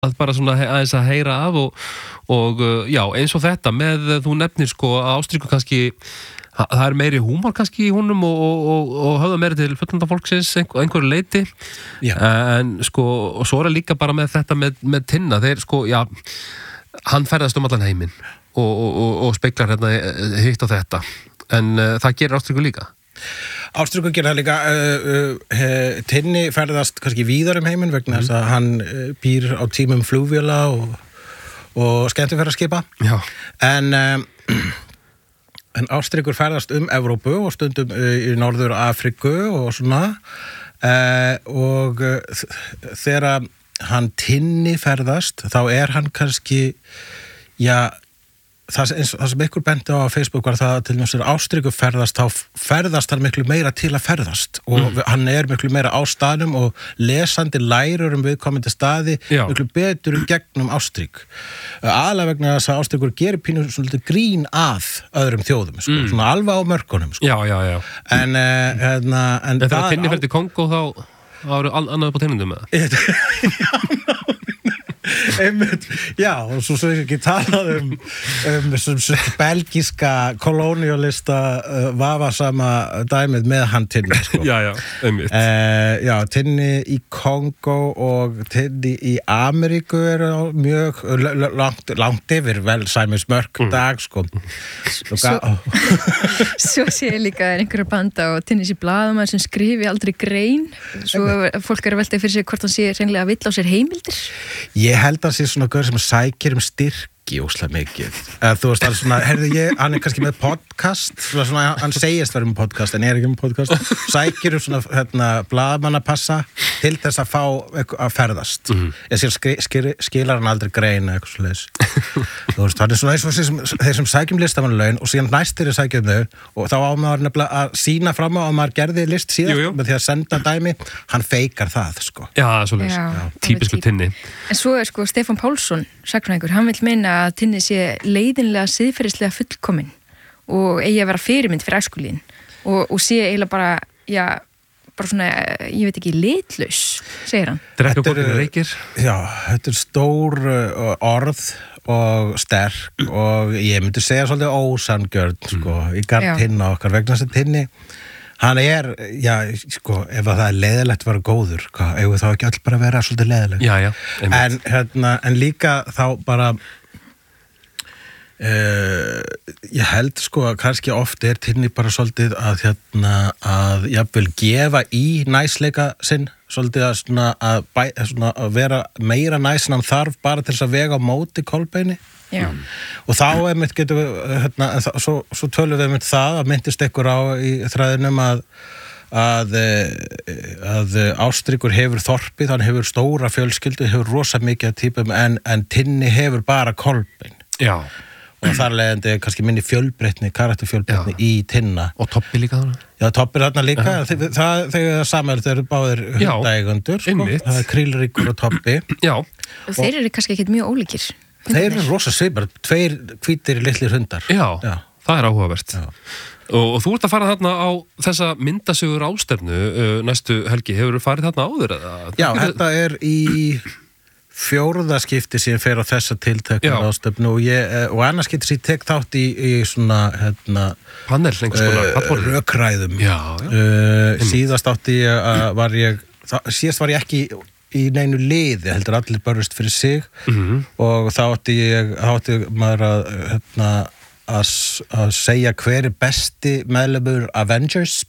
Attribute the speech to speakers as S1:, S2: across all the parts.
S1: að bara svona aðeins að heyra af og já, eins og þetta með þú nefnir sko að Ástríku kannski það meiri húmor kannski í honum og höfða meiri til fullanda fólksins einhverju leiti en sko, og svo líka bara með þetta með Tinna, þeir sko, já hann ferðast allan heiminn og speklar hérna hitt og þetta en það gerir Ástríku líka
S2: Ástríku gerir það líka Tinni ferðast kannski víðar heiminn vegna þess að hann býr á tímum flugvéla og skemmtiferðaskipa en Ástríkur ferðast Evrópu og stundum í Norður Afríku og svona og þegar hann Tinni ferðast þá hann kannski það sem ykkur benti á Facebook var það til þess að Ástríkur ferðast þá ferðast hann miklu meira til að ferðast og hann miklu meira á staðnum og lesandi lærur viðkomandi staði miklu betur gegnum Ástrík aðalega vegna þess að Ástríkur gerir pínu svolítið grín að öðrum þjóðum sko, svona alveg á mörkunum sko.
S1: Já. En þegar Tinni fer til Kongó þá eru annað upp á teinundum með það
S2: einmitt, já, og svo ekki talað belgíska kolónialista vafasama dæmið með hann Tinni sko.
S1: Já, einmitt
S2: Tinni í Kongó og Tinni í Ameríku mjög langt yfir vel sæmismörk dag sko.
S3: Svo sé ég líka einhverja banda og Tinni sé blaðamaður sem skrifi aldrei grein svo fólk að velta fyrir sig hvort hann sé hreinlega vill á sér heimildir
S2: Ég held að sé svona gaur sem sækir styrki óslega mikið. Þú veist, hann kannski með podcast, svona, hann segist vera með podcast en ekki með podcast. Sækir svona blaðmannapassa til þess að fá að ferðast. Ég skilar hann aldrei grein eitthvað svoleiðis. Þú veist, hann svona eins og þeir sem sækjum listamannalaun og síðan næstir sækjum þau og þá á maður nefnilega að sína fram á að maður gerði list síðan með því að senda dæmi, hann feikar það, sko.
S1: Já, svoleiðis. Típisku Tinni.
S3: En svo sko Stefán Pálsson, sagnfræðingur, hann vill meina að Tinni sé leiðinlega siðferðislega fullkomin og eigi að vera fyrirmynd fyrir æskulíðin og sé eiginlega bara, bara svona, ég veit ekki, litlaus, segir hann.
S1: Drekka borginu reykir. Já,
S2: þetta stór orð og sterk og ég myndi segja svolítið ósanngjörn, sko, í garð Tinna okkar vegna þess að Tinni hann sko, ef það leiðilegt að vera góður, ef þá ekki öll bara vera svolítið leiðilegt.
S1: Já,
S2: en líka þá bara ég held sko að kannski oft Tinni bara svolítið að jafnvel gefa í næsleika sinn, svolítið að vera meira næs en hann þarf bara til þess að vega á móti Kolbeini.
S3: Já.
S2: Og þá getum við svo tölum við það að myndist ykkur á í þræðinum að Ástríkur hefur þorpið, hann hefur stóra fjölskyldu, hefur rosa mikið típum en Tinni hefur bara Kolbein.
S1: Já.
S2: Og þar leiðandi kannski minni karakterfjölbreytni í Tinna.
S1: Og Toppi líka þarna?
S2: Já, Toppi þarna líka. Þegar saman þeir eru báðir hundægundur. Sko. Það Krílríkur og Toppi.
S1: Já.
S3: Og þeir eru kannski ekkert mjög ólíkir.
S2: Þeir eru rosa svipar, 2 hvítir litlir hundar.
S1: Já, það áhugavert. Og þú ert að fara þarna á þessa myndasögur ráðstefnu næstu helgi. Hefur þú farið þarna áður?
S2: Já, þetta í 4. skipti sem ég fer á þessa tiltekna ráðstefnu og annars skipti sem ég tek þátt í svona
S1: panel, einhvers konar
S2: rökræðum. Síðast síðast var ég ekki í neinu liði, heldur allir barust fyrir sig og þá átti maður að segja hver besti meðlimur Avengers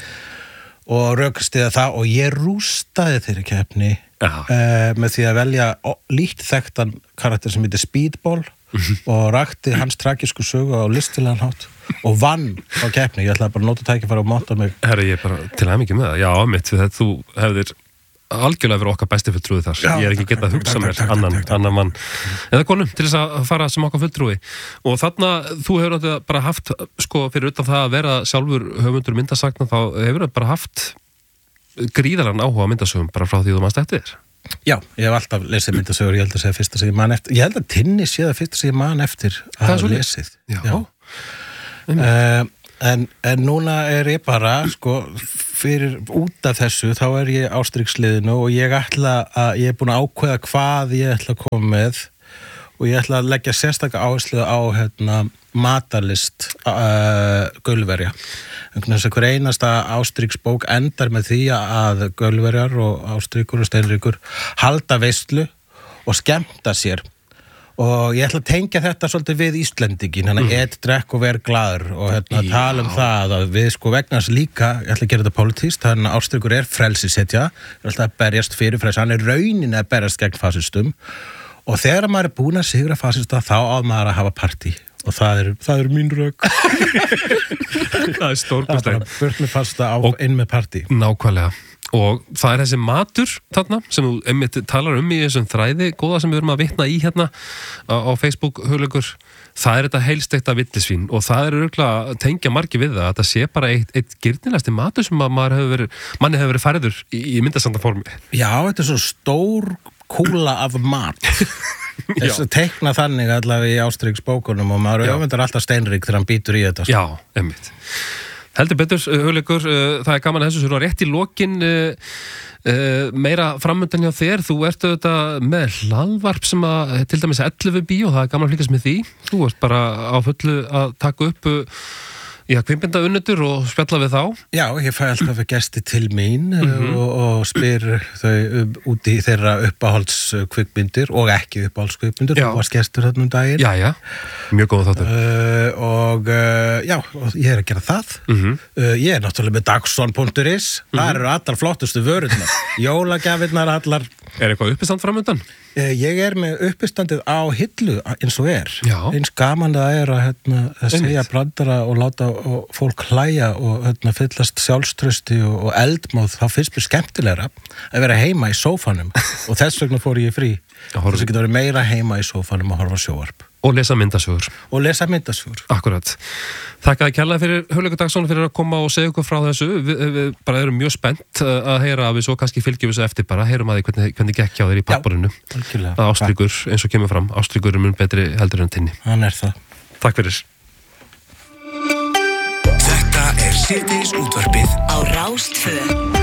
S2: og rökstiða það og ég rústaði þeirri keppni með því að velja lítt þekktan karakter sem heitir Speedball og rakti hans tragísku sögu á listilegan hátt og vann á keppni. Ég ætlaði bara að nota tækifæri og máta mig.
S1: Herra, ég bara til hamingju með það. Já, mitt, því að þú hefðir algjörlega verið okkar besti fulltrúi þar. Ég ekki getað að hugsa mér annan mann eða konum til þess að fara sem okkar fulltrúi og þarna þú hefur bara haft sko fyrir utan það að vera sjálfur höfundur myndasagna þá hefur það bara haft gríðaran áhuga myndasögum bara frá því þú mannst eftir þér.
S2: Já, ég hef alltaf lesið myndasögur, ég held að segja fyrsta sem ég man eftir. Ég held að Tinni sé það fyrsta sem ég man eftir að hafa lesið.
S1: Já.
S2: En núna ég bara, sko, út af þessu þá ég ástríksliðinu og ég er búin að ákveða hvað ég ætla að koma með og ég ætla að leggja sérstaka áherslu á matarlist Gaulverja. Hver einasta Ástríksbók endar með því að Gaulverjar og Ástríkur og Steinríkur halda veislu og skemmta sér. Og ég ætla að tengja þetta svolítið við Íslendingin, drekk og ver glaður og tala það að við vegna þess líka, ég ætla að gera þetta pólitískt, þannig að Ástríkur frelsishetja, alltaf að berjast fyrir frelsi, hann raunin að berjast gegn fasistum og þegar maður búin að sigra fasista þá á maður að hafa partí og það er mín rök.
S1: Það stórkostlegt.
S2: Það bara burt með fasta inn með partí.
S1: Nákvæmlega. Og það þessi matur þarna sem þú einmitt talar í þessum þræði góða sem við erum að vitna í hérna á Facebook Hugleikur, það þetta heilstekta villisvín og það örugglega að tengja margir við það að það sé bara eitt girnilegasti matur sem að manni hefur verið færður í myndasandaformi. Já,
S2: þetta svo stór kúla af mat. Þess að teikna þannig allavega í Ástríksbókunum og maður öfundar alltaf Steinrík þegar hann býtur í þetta.
S1: Já, einmitt. Heldur betur, Hugleikur, það gaman að þessu svo rétt í lokin meira framöndan hjá þér, þú ert auðvitað með hlaðvarp sem að til dæmis 11 bíó, það gaman að fylgjast með því, þú ert bara á fullu að taka upp kvikmyndaunnutur og spjalla við þá. Já,
S2: ég fæ alltaf gesti til mín og spyr þau út í þeirra uppáhaldskvikmyndir og ekki uppáhaldskvikmyndir, þú varst gestur þarna daginn.
S1: Já, mjög góð þáttur.
S2: Og ég að gera það. Ég náttúrulega með Dagsson.is, þar eru allar flottustu vörurnar, jólagjafirnar allar.
S1: Eitthvað uppistand framöndan?
S2: Ég með uppistandið á hillu eins og
S1: Já.
S2: Eins gaman það að segja brandara og láta fólk hlæja og fyllast sjálfstrausti og eldmóð, þá finnst mér skemmtilegra að vera heima í sófanum og þess vegna fór ég frí þess að geta verið meira heima í sófanum og horfa sjónvarp.
S1: Og lesa myndasögur. Akkurat. Þakka kærlega fyrir Hugleikur Dagsson fyrir að koma og segja ykkur frá þessu. Við bara erum mjög spennt að heyra að við svo kannski fylgjum þessu eftir bara. Heyrum að því hvernig gekk hjá þér í pallborðinu. Það Ástríkur, eins og kemur fram. Ástríkur mun betri heldur en Tinni.
S2: Hann það.
S1: Takk fyrir.
S4: Þetta síðdegisútvarpið á Rás 2.